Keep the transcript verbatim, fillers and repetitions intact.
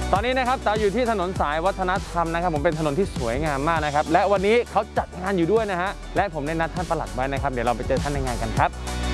ตอนนี้นะครับตาอยู่ที่ถนนสายวัฒนธรรมนะครับผมเป็นถนนที่สวยงามมากนะครับและวันนี้เขาจัดงานอยู่ด้วยนะฮะและผมได้นัดท่านปลัดไว้นะครับเดี๋ยวเราไปเจอท่านในงานกันครับ